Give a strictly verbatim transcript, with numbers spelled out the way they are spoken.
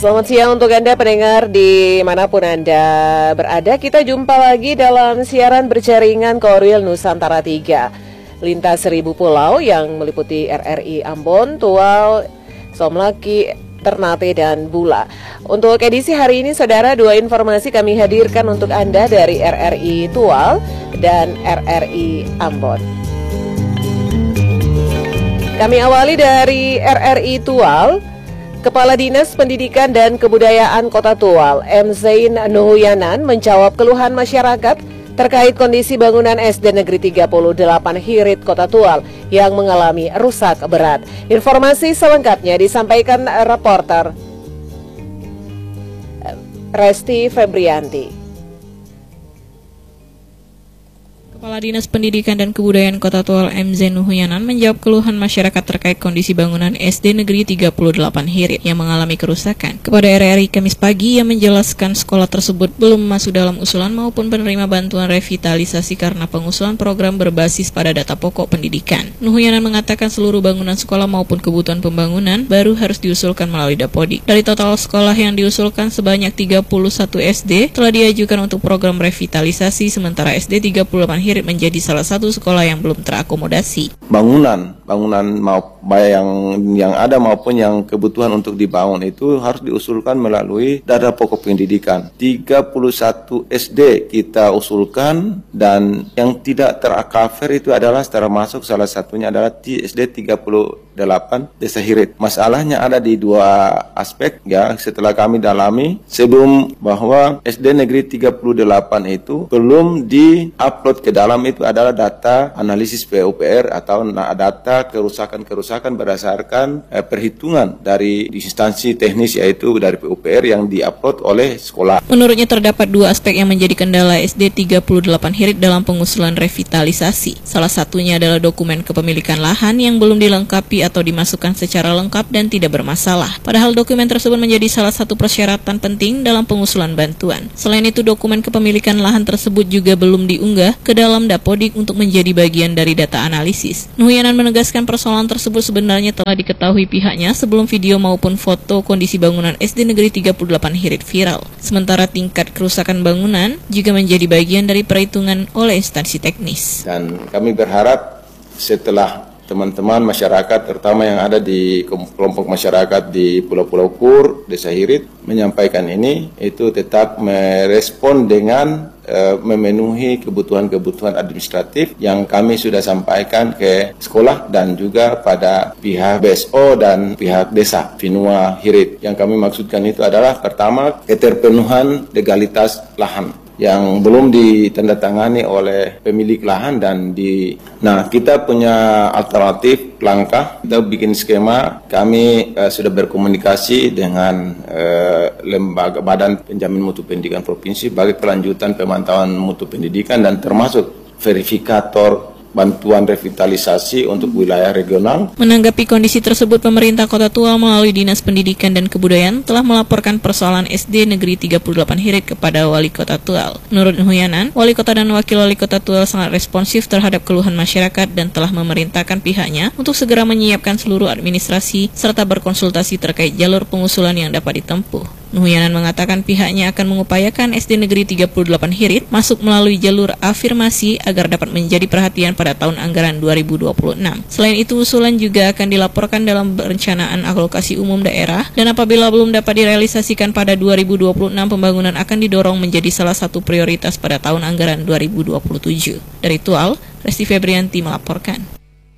Selamat siang untuk Anda pendengar dimanapun Anda berada. Kita jumpa lagi dalam siaran berjaringan Korwil Nusantara tiga. Lintas seribu pulau yang meliputi R R I Ambon, Tual, Somlaki, Ternate, dan Bula. Untuk edisi hari ini, saudara, dua informasi kami hadirkan untuk Anda dari R R I Tual dan R R I Ambon. Kami awali dari R R I Tual. Kepala Dinas Pendidikan dan Kebudayaan Kota Tual, M. Zain Nuhuyanan, menjawab keluhan masyarakat terkait kondisi bangunan S D Negeri tiga puluh delapan Hirit Kota Tual yang mengalami rusak berat. Informasi selengkapnya disampaikan reporter Resti Febrianti. Kepala Dinas Pendidikan dan Kebudayaan Kota Tual M. Zain Nuhuyanan menjawab keluhan masyarakat terkait kondisi bangunan S D Negeri tiga puluh delapan Hirit yang mengalami kerusakan. Kepada R R I Kamis pagi, ia menjelaskan sekolah tersebut belum masuk dalam usulan maupun penerima bantuan revitalisasi karena pengusulan program berbasis pada data pokok pendidikan. Nuhuyanan mengatakan seluruh bangunan sekolah maupun kebutuhan pembangunan baru harus diusulkan melalui Dapodik. Dari total sekolah yang diusulkan sebanyak tiga puluh satu S D telah diajukan untuk program revitalisasi, sementara S D tiga puluh delapan Hirit menjadi salah satu sekolah yang belum terakomodasi. Bangunan, bangunan mau baik yang yang ada maupun yang kebutuhan untuk dibangun itu harus diusulkan melalui data pokok pendidikan. tiga puluh satu S D kita usulkan dan yang tidak tercover itu adalah secara masuk salah satunya adalah S D tiga puluh delapan Desa Hirit. Masalahnya ada di dua aspek ya, setelah kami dalami sebelum bahwa S D Negeri tiga puluh delapan itu belum di-upload ke dalam itu adalah data analisis P U P R atau data kerusakan-kerusakan berdasarkan eh, perhitungan dari instansi teknis yaitu dari P U P R yang di-upload oleh sekolah. Menurutnya terdapat dua aspek yang menjadi kendala S D tiga puluh delapan Hirit dalam pengusulan revitalisasi. Salah satunya adalah dokumen kepemilikan lahan yang belum dilengkapi atau dimasukkan secara lengkap dan tidak bermasalah. Padahal dokumen tersebut menjadi salah satu persyaratan penting dalam pengusulan bantuan. Selain itu, dokumen kepemilikan lahan tersebut juga belum diunggah ke dalam Dapodik untuk menjadi bagian dari data analisis. Nuhuyanan menegaskan persoalan tersebut sebenarnya telah diketahui pihaknya sebelum video maupun foto kondisi bangunan S D Negeri tiga puluh delapan Hirit viral. Sementara tingkat kerusakan bangunan juga menjadi bagian dari perhitungan oleh instansi teknis. Dan kami berharap setelah teman-teman masyarakat terutama yang ada di kelompok masyarakat di Pulau-Pulau Kur, Desa Hirit menyampaikan ini, itu tetap merespon dengan e, memenuhi kebutuhan-kebutuhan administratif yang kami sudah sampaikan ke sekolah dan juga pada pihak B S O dan pihak desa Finua Hirit. Yang kami maksudkan itu adalah pertama, keterpenuhan legalitas lahan yang belum ditandatangani oleh pemilik lahan dan di nah kita punya alternatif langkah, kita bikin skema. Kami uh, sudah berkomunikasi dengan uh, lembaga badan penjamin mutu pendidikan provinsi bagi kelanjutan pemantauan mutu pendidikan dan termasuk verifikator bantuan revitalisasi untuk wilayah regional. Menanggapi kondisi tersebut, pemerintah Kota Tual melalui Dinas Pendidikan dan Kebudayaan telah melaporkan persoalan S D Negeri tiga puluh delapan Hirit kepada Wali Kota Tual. Menurut Nuhuyanan, Wali Kota dan Wakil Wali Kota Tual sangat responsif terhadap keluhan masyarakat dan telah memerintahkan pihaknya untuk segera menyiapkan seluruh administrasi serta berkonsultasi terkait jalur pengusulan yang dapat ditempuh. Nuhuyanan mengatakan pihaknya akan mengupayakan S D Negeri tiga puluh delapan Hirit masuk melalui jalur afirmasi agar dapat menjadi perhatian pada tahun anggaran dua ribu dua puluh enam. Selain itu, usulan juga akan dilaporkan dalam perencanaan alokasi umum daerah dan apabila belum dapat direalisasikan pada dua ribu dua puluh enam, pembangunan akan didorong menjadi salah satu prioritas pada tahun anggaran dua ribu dua puluh tujuh. Dari Tual, Resti Febrianti melaporkan.